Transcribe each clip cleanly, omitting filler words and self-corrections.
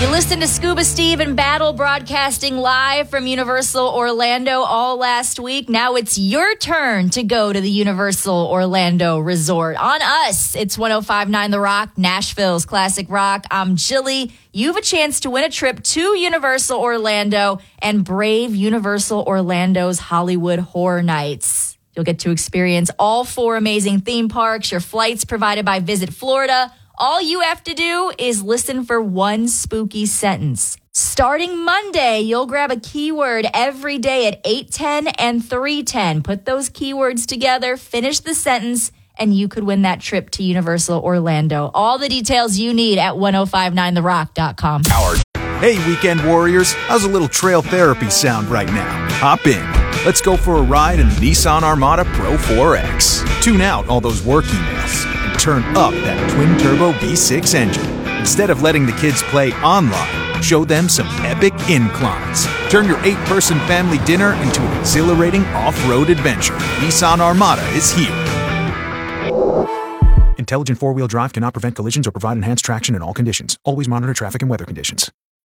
You listened to Scuba Steve and Battle broadcasting live from Universal Orlando all last week. Now it's your turn to go to the Universal Orlando Resort. On us, it's 105.9 The Rock, Nashville's classic rock. I'm Jilly. You have a chance to win a trip to Universal Orlando and brave Universal Orlando's Hollywood Horror Nights. You'll get to experience all 4 amazing theme parks. Your flights provided by Visit Florida. All you have to do is listen for one spooky sentence. Starting Monday, you'll grab a keyword every day at 8:10 and 3:10. Put those keywords together, finish the sentence, and you could win that trip to Universal Orlando. All the details you need at 1059therock.com. Hey, weekend warriors, how's a little trail therapy sound right now? Hop in. Let's go for a ride in the Nissan Armada Pro 4X. Tune out all those work emails and turn up that twin-turbo V6 engine. Instead of letting the kids play online, show them some epic inclines. Turn your 8-person family dinner into an exhilarating off-road adventure. Nissan Armada is here. Intelligent 4-wheel drive cannot prevent collisions or provide enhanced traction in all conditions. Always monitor traffic and weather conditions.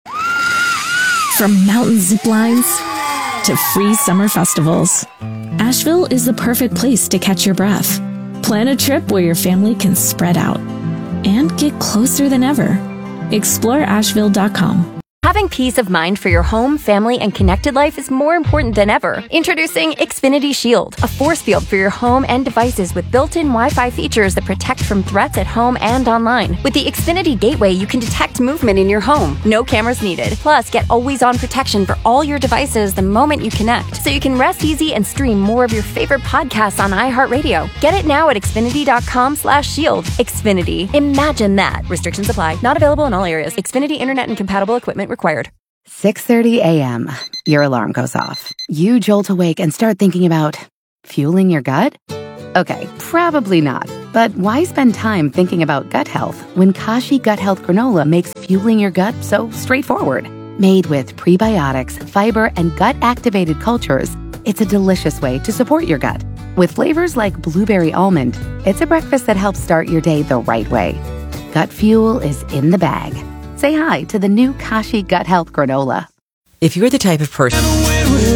From mountain zip lines to free summer festivals, Asheville is the perfect place to catch your breath. Plan a trip where your family can spread out and get closer than ever. Explore Asheville.com. Having peace of mind for your home, family, and connected life is more important than ever. Introducing Xfinity Shield, a force field for your home and devices with built-in Wi-Fi features that protect from threats at home and online. With the Xfinity Gateway, you can detect movement in your home. No cameras needed. Plus, get always-on protection for all your devices the moment you connect, so you can rest easy and stream more of your favorite podcasts on iHeartRadio. Get it now at Xfinity.com/shield. Xfinity. Imagine that. Restrictions apply. Not available in all areas. Xfinity Internet and compatible equipment required. 6:30 a.m. Your alarm goes off. You jolt awake and start thinking about fueling your gut? Okay, probably not. But why spend time thinking about gut health when Kashi Gut Health Granola makes fueling your gut so straightforward? Made with prebiotics, fiber, and gut-activated cultures, it's a delicious way to support your gut. With flavors like blueberry almond, it's a breakfast that helps start your day the right way. Gut fuel is in the bag. Say hi to the new Kashi Gut Health Granola. If you're the type of person